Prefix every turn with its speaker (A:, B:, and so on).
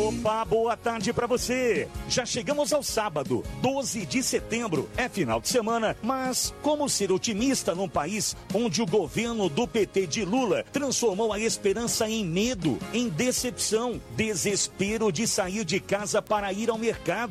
A: Opa, boa tarde pra você. Já chegamos ao sábado, 12 de setembro. É final de semana, mas como ser otimista num país onde o governo do PT de Lula transformou a esperança em medo, em decepção, desespero de sair de casa para ir ao mercado?